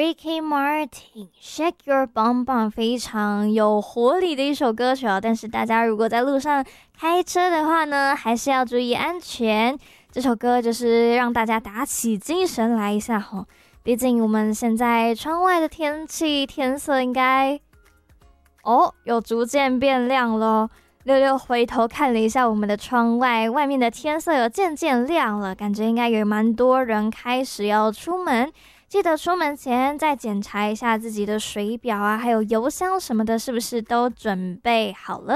Ricky Martin Shake Your Bum Bum 非常有活力的一首歌曲哦，但是大家如果在路上开车的话呢，还是要注意安全。这首歌就是让大家打起精神来一下吼，毕竟我们现在窗外的天气天色应该有逐渐变亮咯。六六回头看了一下我们的窗外，外面的天色有渐渐亮了，感觉应该有蛮多人开始要出门。记得出门前再检查一下自己的水表啊，还有油箱什么的，是不是都准备好了？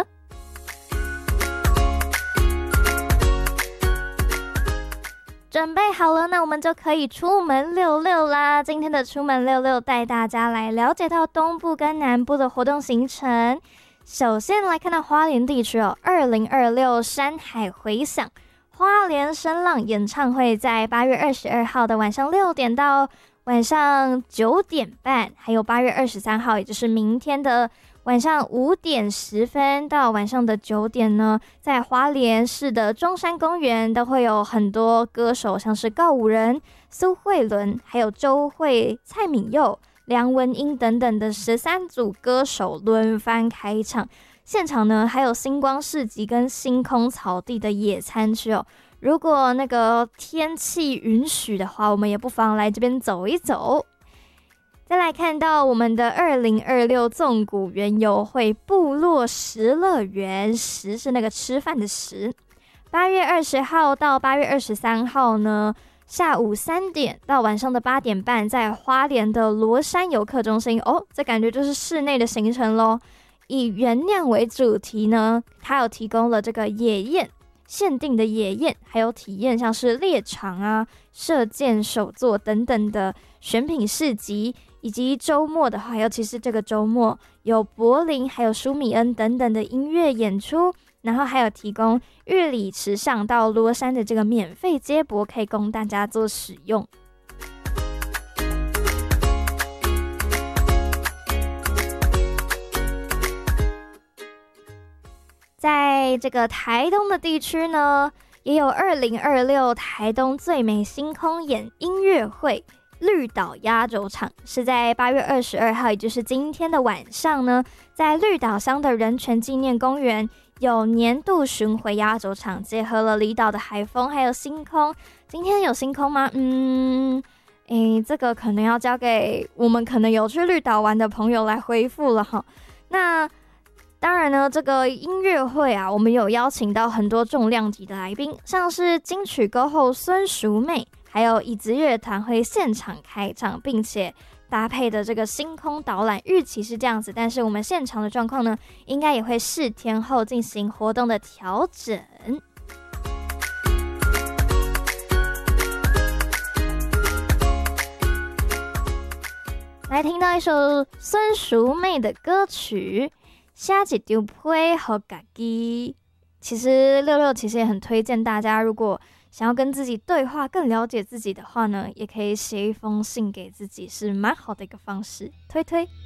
准备好了，那我们就可以出门溜溜啦。今天的出门溜溜带大家来了解到东部跟南部的活动行程。首先来看到花莲地区2026山海回响花莲声浪演唱会，在8月22号的晚上6点到晚上9点半，还有8月23号，也就是明天的晚上5点10分到晚上的9点呢，在花莲市的中山公园都会有很多歌手，像是告五人、苏慧伦，还有周慧、蔡敏佑、梁文音等等的13组歌手轮番开唱。现场呢还有星光市集跟星空草地的野餐区哦。如果那个天气允许的话，我们也不妨来这边走一走。再来看到我们的2026纵谷园游会部落食乐园，食是那个吃饭的食。8月20号到8月23号呢，下午3点到晚上的8点半，在花莲的罗山游客中心这感觉就是室内的行程咯。以原酿为主题呢，它有提供了这个野宴限定的野宴，还有体验像是猎场啊、射箭手作等等的选品市集，以及周末的话，尤其是这个周末有柏林还有舒米恩等等的音乐演出，然后还有提供玉里池上到罗山的这个免费接驳，可以供大家做使用。在这个台东的地区呢，也有2026台东最美星空眼音乐会绿岛压轴场，是在8月22号，也就是今天的晚上呢，在绿岛乡的人权纪念公园有年度巡回压轴场，结合了离岛的海风还有星空。今天有星空吗？这个可能要交给我们可能有去绿岛玩的朋友来回复了哈。那当然呢，这个音乐会啊，我们有邀请到很多重量级的来宾，像是金曲歌后孙淑妹，还有椅子乐团会现场开唱，并且搭配的这个星空导览，预期是这样子，但是我们现场的状况呢，应该也会视天后进行活动的调整。来听到一首孙淑妹的歌曲下一张批给自己。其实六六其实也很推荐大家，如果想要跟自己对话，更了解自己的话呢，也可以写一封信给自己，是蛮好的一个方式，推推。